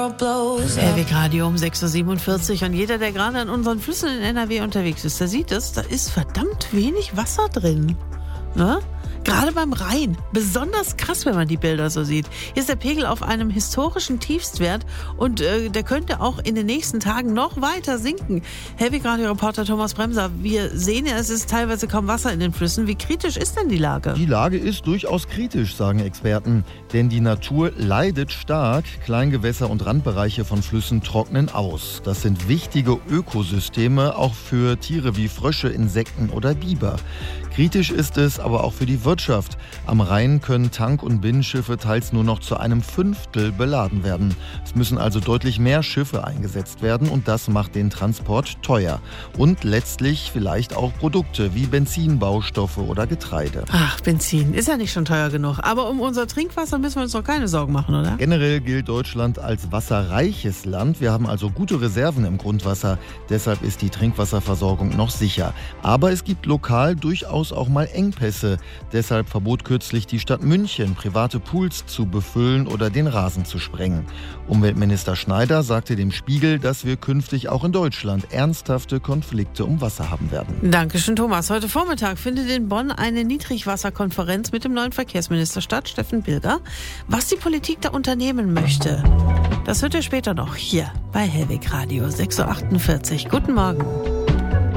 Hellwig Radio um 6.47 Uhr. Und jeder, der gerade an unseren Flüssen in NRW unterwegs ist, der sieht es, da ist verdammt wenig Wasser drin. Ne? Gerade beim Rhein. Besonders krass, wenn man die Bilder so sieht. Hier ist der Pegel auf einem historischen Tiefstwert und der könnte auch in den nächsten Tagen noch weiter sinken. Hellwig-Radio-Reporter Thomas Bremser, wir sehen ja, es ist teilweise kaum Wasser in den Flüssen. Wie kritisch ist denn die Lage? Die Lage ist durchaus kritisch, sagen Experten. Denn die Natur leidet stark. Kleingewässer und Randbereiche von Flüssen trocknen aus. Das sind wichtige Ökosysteme, auch für Tiere wie Frösche, Insekten oder Biber. Kritisch ist es aber auch für die Wirtschaft. Am Rhein können Tank- und Binnenschiffe teils nur noch zu einem Fünftel beladen werden. Es müssen also deutlich mehr Schiffe eingesetzt werden und das macht den Transport teuer. Und letztlich vielleicht auch Produkte wie Benzin, Baustoffe oder Getreide. Ach, Benzin ist ja nicht schon teuer genug. Aber um unser Trinkwasser müssen wir uns doch keine Sorgen machen, oder? Generell gilt Deutschland als wasserreiches Land. Wir haben also gute Reserven im Grundwasser. Deshalb ist die Trinkwasserversorgung noch sicher. Aber es gibt lokal durchaus auch mal Engpässe. Deshalb verbot kürzlich die Stadt München, private Pools zu befüllen oder den Rasen zu sprengen. Umweltminister Schneider sagte dem Spiegel, dass wir künftig auch in Deutschland ernsthafte Konflikte um Wasser haben werden. Dankeschön, Thomas. Heute Vormittag findet in Bonn eine Niedrigwasserkonferenz mit dem neuen Verkehrsminister statt, Steffen Bilger. Was die Politik da unternehmen möchte, das hört ihr später noch hier bei Hellwig Radio 6.48 Uhr. Guten Morgen.